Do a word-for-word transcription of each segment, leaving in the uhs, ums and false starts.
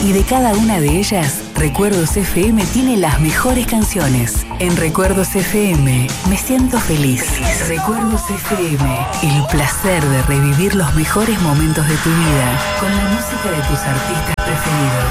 Y de cada una de ellas, Recuerdos F M tiene las mejores canciones. En Recuerdos F M me siento feliz. Recuerdos F M, el placer de revivir los mejores momentos de tu vida con la música de tus artistas preferidos.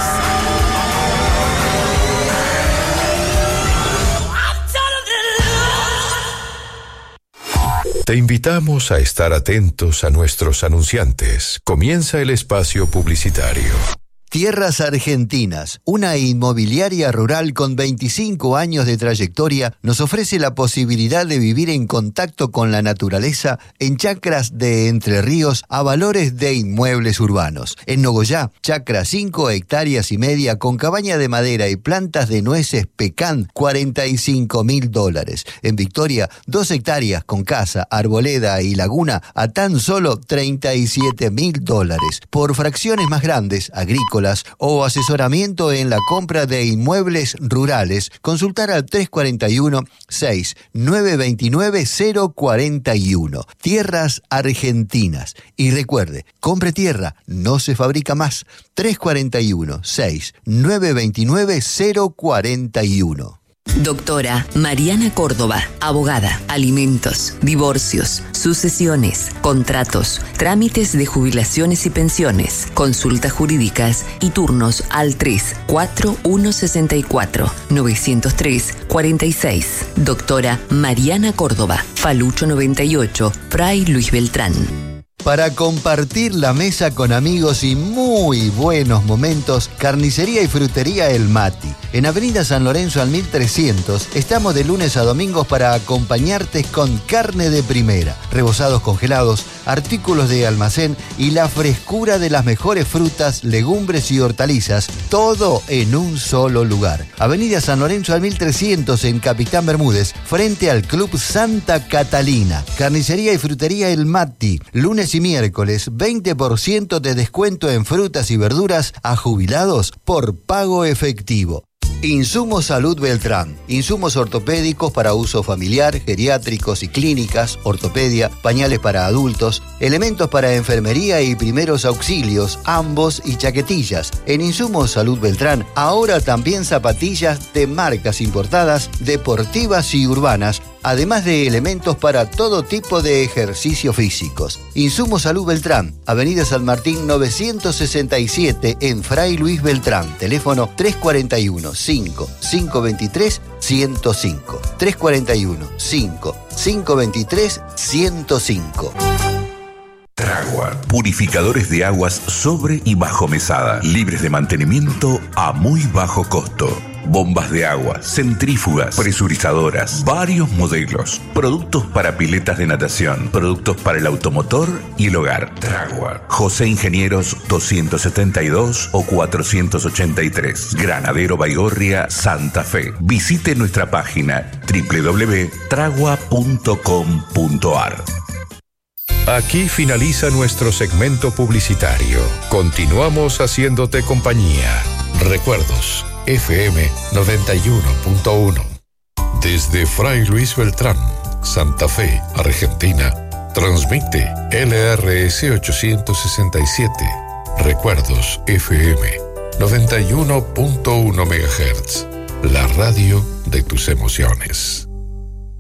Te invitamos a estar atentos a nuestros anunciantes. Comienza el espacio publicitario. Tierras Argentinas, una inmobiliaria rural con veinticinco años de trayectoria, nos ofrece la posibilidad de vivir en contacto con la naturaleza en chacras de Entre Ríos a valores de inmuebles urbanos. En Nogoyá, chacra cinco hectáreas y media con cabaña de madera y plantas de nueces pecan, cuarenta y cinco mil dólares. En Victoria, dos hectáreas con casa, arboleda y laguna a tan solo treinta y siete mil dólares. Por fracciones más grandes, agrícolas, o asesoramiento en la compra de inmuebles rurales, consultar al tres cuatro uno, seis nueve dos nueve, cero cuatro uno. Tierras Argentinas. Y recuerde, compre tierra, no se fabrica más. tres cuatro uno, seis nueve dos nueve, cero cuatro uno. Doctora Mariana Córdoba, abogada, alimentos, divorcios, sucesiones, contratos, trámites de jubilaciones y pensiones, consultas jurídicas y turnos al tres cuatro uno seis cuatro, nueve cero tres, cuatro seis. Doctora Mariana Córdoba, Falucho noventa y ocho, Fray Luis Beltrán. Para compartir la mesa con amigos y muy buenos momentos, Carnicería y Frutería El Mati. En Avenida San Lorenzo al mil trescientos, estamos de lunes a domingos para acompañarte con carne de primera, rebozados congelados, artículos de almacén y la frescura de las mejores frutas, legumbres y hortalizas, todo en un solo lugar. Avenida San Lorenzo al mil trescientos en Capitán Bermúdez, frente al Club Santa Catalina. Carnicería y Frutería El Mati, lunes y miércoles, veinte por ciento de descuento en frutas y verduras a jubilados por pago efectivo. Insumos Salud Beltrán. Insumos ortopédicos para uso familiar, geriátricos y clínicas, ortopedia, pañales para adultos, elementos para enfermería y primeros auxilios, ambos y chaquetillas. En Insumos Salud Beltrán, ahora también zapatillas de marcas importadas, deportivas y urbanas, además de elementos para todo tipo de ejercicios físicos. Insumos Salud Beltrán, Avenida San Martín novecientos sesenta y siete en Fray Luis Beltrán. Teléfono tres cuatro uno, cinco cinco dos tres, uno cero cinco. tres cuatro uno, cinco cinco dos tres, uno cero cinco. Tragua, purificadores de aguas sobre y bajo mesada, libres de mantenimiento a muy bajo costo. Bombas de agua, centrífugas, presurizadoras, varios modelos, productos para piletas de natación, productos para el automotor y el hogar. Tragua, José Ingenieros doscientos setenta y dos o cuatrocientos ochenta y tres, Granadero Baigorria, Santa Fe. Visite nuestra página doble u doble u doble u punto tragua punto com punto a r. Aquí finaliza nuestro segmento publicitario. Continuamos haciéndote compañía. Recuerdos F M noventa y uno punto uno. Desde Fray Luis Beltrán, Santa Fe, Argentina, transmite L R S ochocientos sesenta y siete. Recuerdos F M noventa y uno punto uno megahertz. La radio de tus emociones.